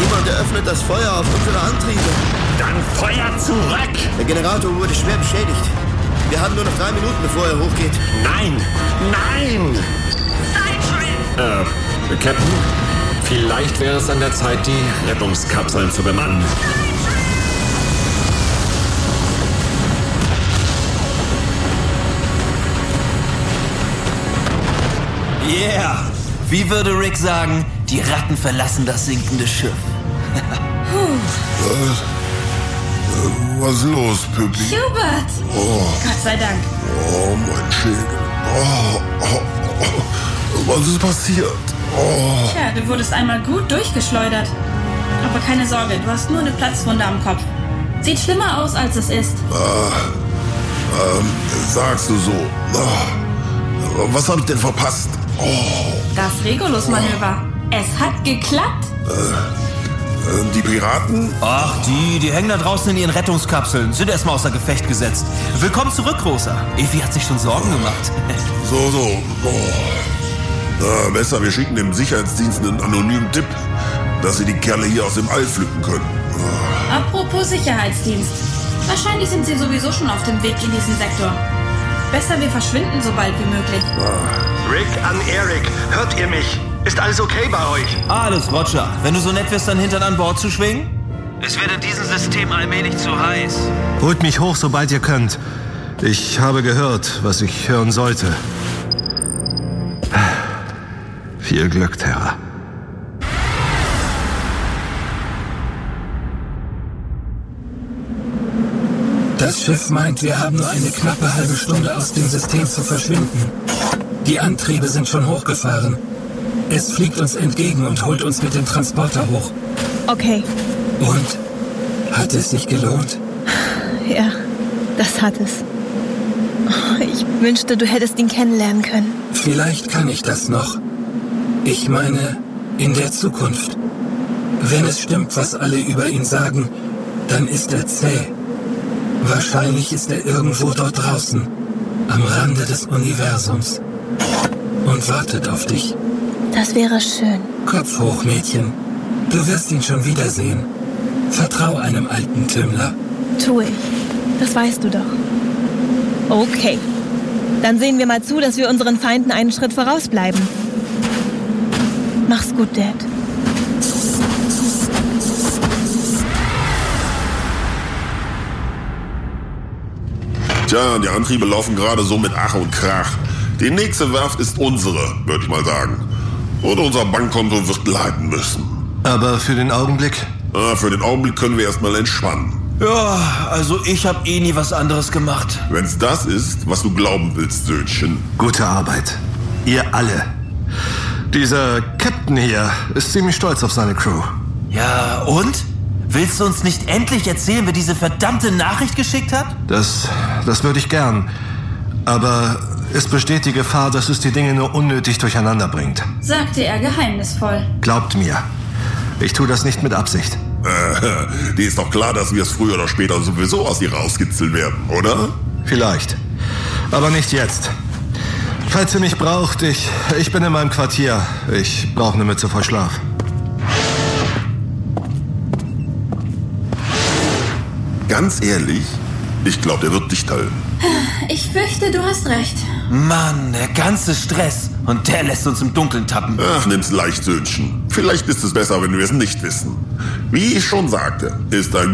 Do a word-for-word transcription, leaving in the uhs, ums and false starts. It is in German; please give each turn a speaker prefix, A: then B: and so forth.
A: Jemand eröffnet das Feuer auf unsere Antriebe.
B: Dann Feuer zurück!
A: Der Generator wurde schwer beschädigt. Wir haben nur noch drei Minuten, bevor er hochgeht.
B: Nein! Nein! Äh, Captain, vielleicht wäre es an der Zeit, die Rettungskapseln zu bemannen.
C: Yeah! Wie würde Rick sagen, die Ratten verlassen das sinkende Schiff.
D: Was? Was ist los, Pippi?
E: Hubert!
D: Oh.
E: Gott sei Dank.
D: Oh, mein Schädel. Oh, oh, oh. Was ist passiert? Oh.
E: Tja, du wurdest einmal gut durchgeschleudert. Aber keine Sorge, du hast nur eine Platzwunde am Kopf. Sieht schlimmer aus, als es ist.
D: Ah, ähm, sagst du so. Oh. Was hab ich denn verpasst? Oh.
E: Das Regulus-Manöver. Es hat geklappt.
D: Äh, die Piraten?
C: Ach, die, die hängen da draußen in ihren Rettungskapseln, sind erstmal außer Gefecht gesetzt. Willkommen zurück, Rosa. Evi hat sich schon Sorgen gemacht.
D: So, so. Oh. Na, besser, wir schicken dem Sicherheitsdienst einen anonymen Tipp, dass sie die Kerle hier aus dem All pflücken können. Oh.
E: Apropos Sicherheitsdienst. Wahrscheinlich sind sie sowieso schon auf dem Weg in diesen Sektor. Besser, wir verschwinden so bald wie möglich.
D: Ah.
F: Rick an Eric, hört ihr mich? Ist alles okay bei euch?
C: Alles, Roger. Wenn du so nett wirst, dein Hintern an Bord zu schwingen? Es wird in diesem System allmählich zu heiß.
G: Holt mich hoch, sobald ihr könnt. Ich habe gehört, was ich hören sollte. Viel Glück, Terra.
H: Das Schiff meint, wir haben nur eine knappe halbe Stunde aus dem System zu verschwinden. Die Antriebe sind schon hochgefahren. Es fliegt uns entgegen und holt uns mit dem Transporter hoch.
I: Okay.
H: Und? Hat es sich gelohnt?
I: Ja, das hat es. Ich wünschte, du hättest ihn kennenlernen können.
H: Vielleicht kann ich das noch. Ich meine, in der Zukunft. Wenn es stimmt, was alle über ihn sagen, dann ist er zäh. Wahrscheinlich ist er irgendwo dort draußen, am Rande des Universums. Und wartet auf dich.
I: Das wäre schön.
H: Kopf hoch, Mädchen. Du wirst ihn schon wiedersehen. Vertrau einem alten Tümmler.
I: Tu ich. Das weißt du doch. Okay. Dann sehen wir mal zu, dass wir unseren Feinden einen Schritt vorausbleiben. Mach's gut, Dad.
D: Tja, die Antriebe laufen gerade so mit Ach und Krach. Die nächste Werft ist unsere, würde ich mal sagen. Und unser Bankkonto wird leiden müssen.
G: Aber für den Augenblick?
D: Ah, für den Augenblick können wir erstmal entspannen.
C: Ja, also ich habe eh nie was anderes gemacht.
D: Wenn's das ist, was du glauben willst, Söhnchen.
G: Gute Arbeit. Ihr alle. Dieser Captain hier ist ziemlich stolz auf seine Crew.
C: Ja, und? Willst du uns nicht endlich erzählen, wer diese verdammte Nachricht geschickt hat?
G: Das, das würde ich gern. Aber es besteht die Gefahr, dass es die Dinge nur unnötig durcheinander bringt.
E: Sagte er geheimnisvoll.
G: Glaubt mir, ich tue das nicht mit Absicht.
D: Äh, dir ist doch klar, dass wir es früher oder später sowieso aus ihr rauskitzeln werden, oder?
G: Vielleicht. Aber nicht jetzt. Falls ihr mich braucht, ich, ich bin in meinem Quartier. Ich brauche eine Mütze voll Schlaf.
D: Ganz ehrlich, ich glaube, der wird dich teilen.
E: Ich fürchte, du hast recht.
C: Mann, der ganze Stress. Und der lässt uns im Dunkeln tappen.
D: Ach, nimm's leicht, Söhnchen. Vielleicht ist es besser, wenn wir es nicht wissen. Wie ich schon sagte, ist ein